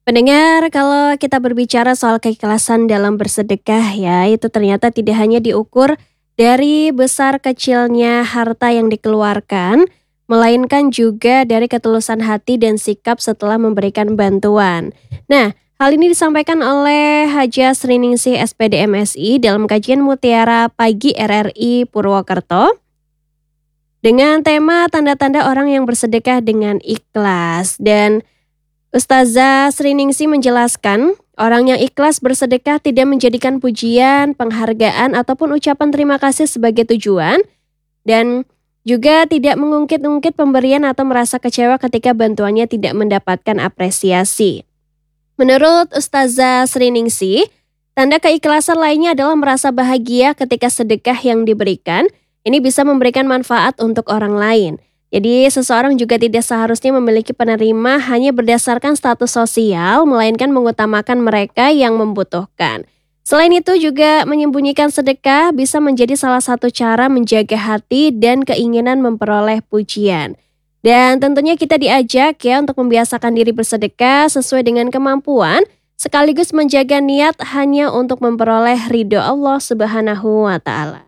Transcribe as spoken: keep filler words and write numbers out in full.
Pendengar, kalau kita berbicara soal keikhlasan dalam bersedekah ya, itu ternyata tidak hanya diukur dari besar kecilnya harta yang dikeluarkan, melainkan juga dari ketulusan hati dan sikap setelah memberikan bantuan. Nah, hal ini disampaikan oleh Haja Sriningsih S P D M S I dalam kajian Mutiara Pagi R R I Purwokerto dengan tema tanda-tanda orang yang bersedekah dengan ikhlas. Dan Ustazah Sriningsih menjelaskan, orang yang ikhlas bersedekah tidak menjadikan pujian, penghargaan, ataupun ucapan terima kasih sebagai tujuan, dan juga tidak mengungkit-ungkit pemberian atau merasa kecewa ketika bantuannya tidak mendapatkan apresiasi. Menurut Ustazah Sriningsih, tanda keikhlasan lainnya adalah merasa bahagia ketika sedekah yang diberikan, ini bisa memberikan manfaat untuk orang lain. Jadi seseorang juga tidak seharusnya memiliki penerima hanya berdasarkan status sosial, melainkan mengutamakan mereka yang membutuhkan. Selain itu juga menyembunyikan sedekah bisa menjadi salah satu cara menjaga hati dan keinginan memperoleh pujian. Dan tentunya kita diajak ya untuk membiasakan diri bersedekah sesuai dengan kemampuan, sekaligus menjaga niat hanya untuk memperoleh ridho Allah Subhanahu wa Ta'ala.